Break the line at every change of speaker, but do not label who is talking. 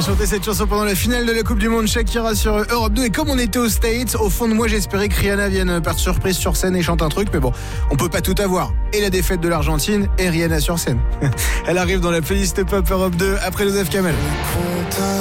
Chanter cette chanson pendant la finale de la Coupe du Monde, Shakira sur Europe 2. Et comme on était aux States, au fond de moi j'espérais que Rihanna vienne par surprise sur scène et chante un truc, mais bon, on peut pas tout avoir. Et la défaite de l'Argentine et Rihanna sur scène. Elle arrive dans la playlist Pop Europe 2 après Joseph Kamel.